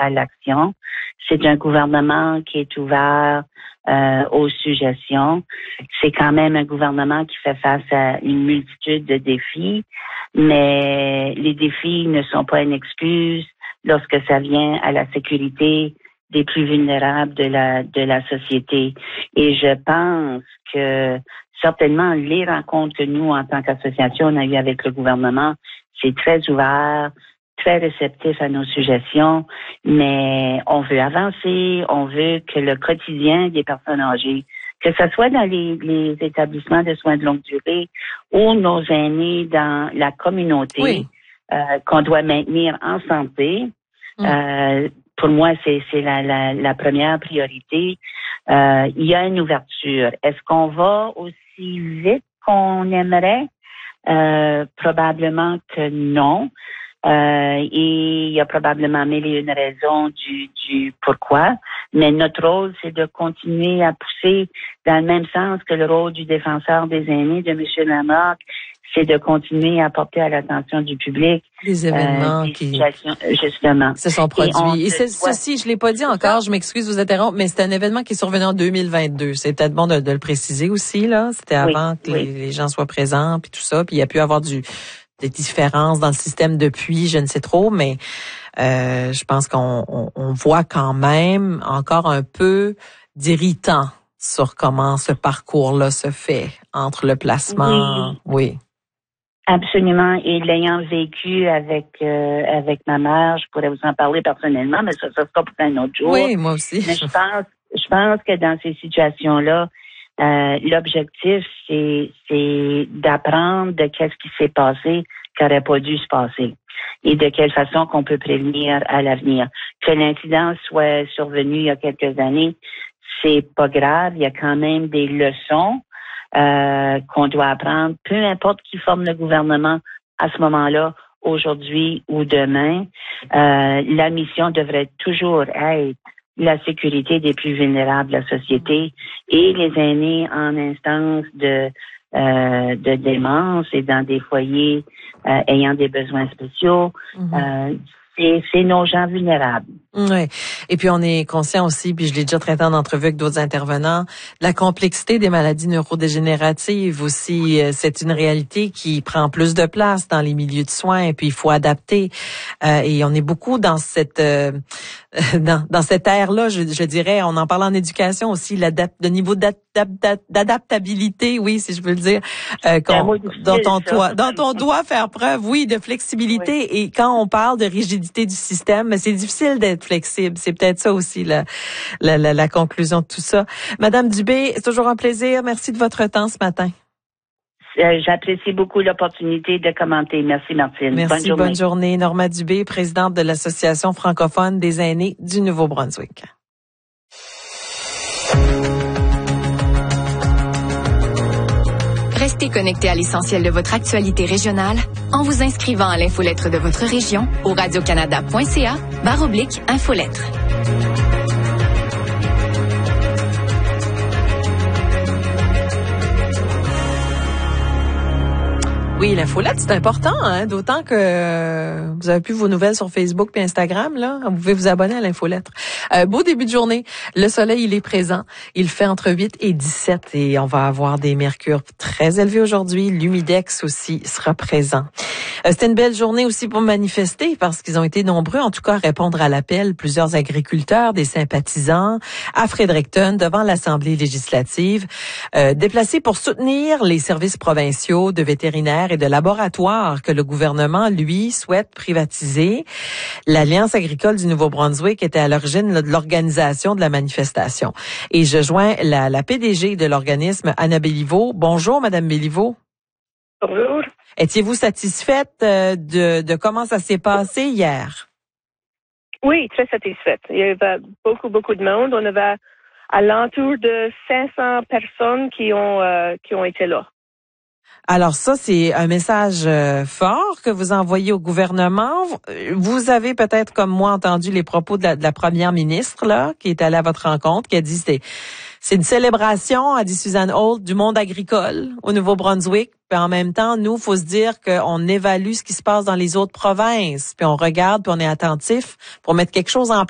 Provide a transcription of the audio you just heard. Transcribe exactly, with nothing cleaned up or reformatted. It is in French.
à l'action. C'est un gouvernement qui est ouvert euh, aux suggestions. C'est quand même un gouvernement qui fait face à une multitude de défis, mais les défis ne sont pas une excuse lorsque ça vient à la sécurité des plus vulnérables de la de la société. Et je pense que certainement les rencontres que nous, en tant qu'association, on a eues avec le gouvernement, c'est très ouvert, très réceptif à nos suggestions, mais on veut avancer, on veut que le quotidien des personnes âgées, que ce soit dans les, les établissements de soins de longue durée ou nos aînés dans la communauté, oui. euh, qu'on doit maintenir en santé. Mm. Euh, pour moi, c'est, c'est la, la, la première priorité. Euh, il y a une ouverture. Est-ce qu'on va aussi vite qu'on aimerait? Euh, probablement que non. Euh, et il y a probablement mille et une raisons du, du pourquoi. Mais notre rôle, c'est de continuer à pousser dans le même sens que le rôle du défenseur des aînés de M. Lamarque, c'est de continuer à porter à l'attention du public des événements euh, des qui situations, justement. se sont produits. Et, et c'est, doit... ceci, je l'ai pas dit encore, je m'excuse de vous interrompre, mais c'est un événement qui est survenu en deux mille vingt-deux. C'est peut-être bon de, de le préciser aussi, là. C'était avant oui, que oui. Les, les gens soient présents, puis tout ça. Puis il y a pu avoir du des différences dans le système depuis, je ne sais trop, mais euh, je pense qu'on on, on voit quand même encore un peu d'irritant sur comment ce parcours-là se fait entre le placement. Oui. oui. Absolument. Et l'ayant vécu avec euh, avec ma mère, je pourrais vous en parler personnellement, mais ça, ça sera pour un autre jour. Oui, moi aussi. Mais je pense, je pense que dans ces situations-là, euh, l'objectif, c'est c'est d'apprendre de qu'est-ce qui s'est passé, qui n'aurait pas dû se passer, et de quelle façon qu'on peut prévenir à l'avenir. Que l'incident soit survenu il y a quelques années, c'est pas grave. Il y a quand même des leçons. Euh, qu'on doit apprendre, peu importe qui forme le gouvernement à ce moment-là, aujourd'hui ou demain. Euh, la mission devrait toujours être la sécurité des plus vulnérables de la société et les aînés en instance de euh, de démence et dans des foyers euh, ayant des besoins spéciaux. Mm-hmm. Euh, c'est, c'est nos gens vulnérables. Oui. Et puis, on est conscient aussi, puis je l'ai déjà traité en entrevue avec d'autres intervenants, de la complexité des maladies neurodégénératives aussi. C'est une réalité qui prend plus de place dans les milieux de soins, et puis il faut adapter. Euh, et on est beaucoup dans cette euh, dans, dans cette ère-là, je, je dirais, on en parle en éducation aussi, l'adap- le niveau d'adaptabilité, oui, si je peux le dire, euh, qu'on, dont, on doit, dont on doit faire preuve, oui, de flexibilité. Oui. Et quand on parle de rigidité du système, c'est difficile d'être flexible. C'est peut-être ça aussi la, la, la, la conclusion de tout ça. Madame Dubé, c'est toujours un plaisir. Merci de votre temps ce matin. J'apprécie beaucoup l'opportunité de commenter. Merci, Martine. Merci, bonne journée. Bonne journée. Norma Dubé, présidente de l'Association francophone des aînés du Nouveau-Brunswick. Restez connectés à l'essentiel de votre actualité régionale en vous inscrivant à l'infolettre de votre région au radiocanada.ca barre oblique infolettre. Oui, l'infolette, c'est important, hein, d'autant que vous avez plus vos nouvelles sur Facebook et Instagram, là. Vous pouvez vous abonner à l'infolettre. Euh, beau début de journée. Le soleil, il est présent. Il fait entre huit et dix-sept et on va avoir des mercures très élevés aujourd'hui. L'humidex aussi sera présent. Euh, c'était une belle journée aussi pour manifester parce qu'ils ont été nombreux, en tout cas, à répondre à l'appel. Plusieurs agriculteurs, des sympathisants à Fredericton devant l'Assemblée législative, euh, déplacés pour soutenir les services provinciaux de vétérinaires et de laboratoires que le gouvernement, lui, souhaite privatiser. L'Alliance agricole du Nouveau-Brunswick était à l'origine là, de l'organisation de la manifestation. Et je joins la, la P D G de l'organisme, Anna Béliveau. Bonjour, Madame Béliveau. Bonjour. Étiez-vous satisfaite euh, de, de comment ça s'est passé hier? Oui, très satisfaite. Il y avait beaucoup, beaucoup de monde. On avait à l'entour de cinq cents personnes qui ont, euh, qui ont été là. Alors ça, c'est un message euh, fort que vous envoyez au gouvernement. Vous avez peut-être, comme moi, entendu les propos de la, de la première ministre là, qui est allée à votre rencontre, qui a dit c'est c'est une célébration, a dit Suzanne Holt, du monde agricole au Nouveau-Brunswick. Puis en même temps, nous, faut se dire qu'on évalue ce qui se passe dans les autres provinces, puis on regarde, puis on est attentif pour mettre quelque chose en place.